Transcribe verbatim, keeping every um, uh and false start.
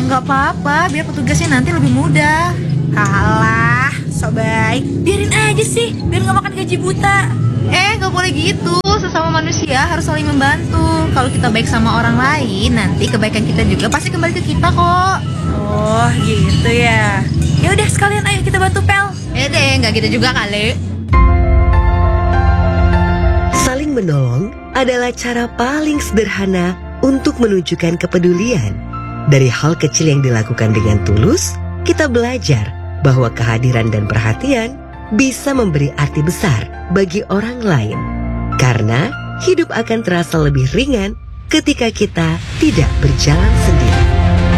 nggak apa-apa, biar petugasnya nanti lebih mudah. Alah, so baik. Biarin aja sih, biar nggak makan gaji buta. Eh, nggak boleh gitu. Sesama manusia harus saling membantu. Kalau kita baik sama orang lain, nanti kebaikan kita juga pasti kembali ke kita kok. Oh, gitu ya. Ya udah sekalian ayo kita bantu Pel. Ya deh, nggak gitu juga kali. Saling menolong adalah cara paling sederhana untuk menunjukkan kepedulian. Dari hal kecil yang dilakukan dengan tulus, kita belajar bahwa kehadiran dan perhatian bisa memberi arti besar bagi orang lain. Karena hidup akan terasa lebih ringan ketika kita tidak berjalan